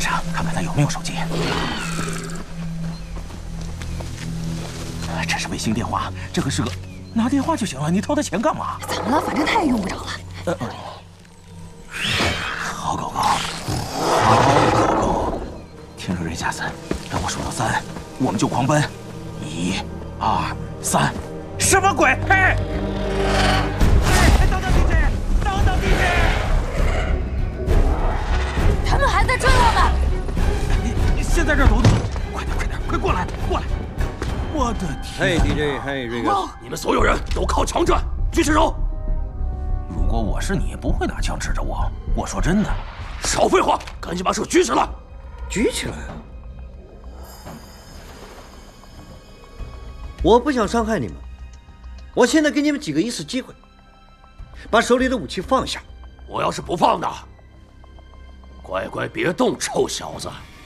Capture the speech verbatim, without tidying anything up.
查，看看他有没有手机。这是卫星电话，这可是个，拿电话就行了，你掏他钱干嘛？ 怎么了？反正他也用不着了。呃， 好狗狗，好狗狗，听着瑞加森，等我数到三，我们就狂奔。一、二、三，什么鬼？嘿！哎，等等 D J， 等等 D J， 他们还在追我们。 你你先在这儿躲躲，快点快点，快过来过来！我的天！ 嘿 D J， 嘿瑞哥， 你们所有人都靠墙转，举起手！ 如果我是你，不会拿枪指着我。我说真的。 少废话，赶紧把手举起来！ 举起来啊！我不想伤害你们，我现在给你们几个一次机会，把手里的武器放下。 我要是不放的，乖乖别动，臭小子！